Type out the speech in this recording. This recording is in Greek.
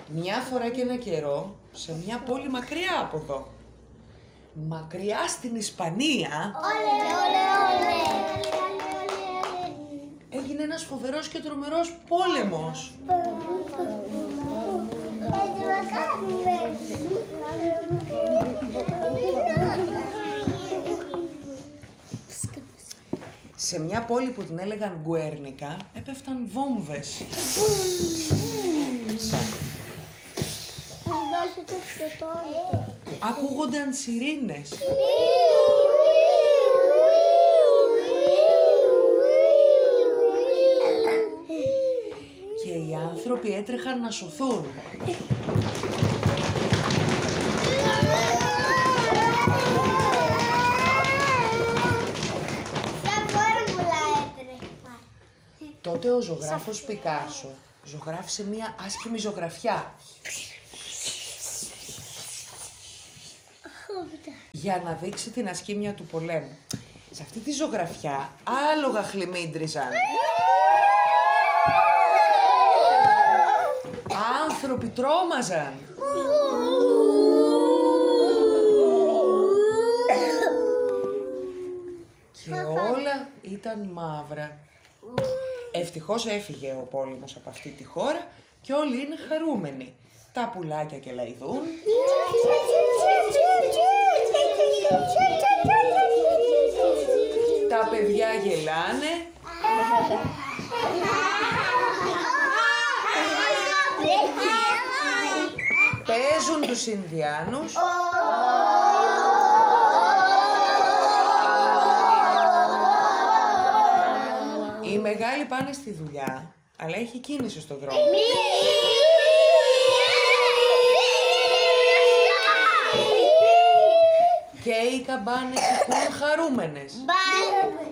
Μια φορά και ένα καιρό, σε μια πόλη μακριά από εδώ, μακριά στην Ισπανία, έγινε ένας φοβερός και τρομερός πόλεμος. Σε μια πόλη που την έλεγαν Γκουέρνικα, έπεφταν βόμβες. Ακούγονταν σιρήνες. Και οι άνθρωποι έτρεχαν να σωθούν. Τότε ο ζωγράφος Πικάσο ζωγράφισε μία άσχημη ζωγραφιά. Για να δείξει την ασχήμια του πολέμου. Σε αυτή τη ζωγραφιά άλογα χλιμίντριζαν. Άνθρωποι τρόμαζαν. Και όλα ήταν μαύρα. Ευτυχώς έφυγε ο πόλεμος από αυτή τη χώρα και όλοι είναι χαρούμενοι. Τα πουλάκια κελαϊδούν. Τα παιδιά γελάνε. Παίζουν τους Ινδιάνους. Οι μεγάλοι πάνε στη δουλειά, αλλά έχει κίνηση στον δρόμο. Και οι καμπάνες χτυπούν χαρούμενες.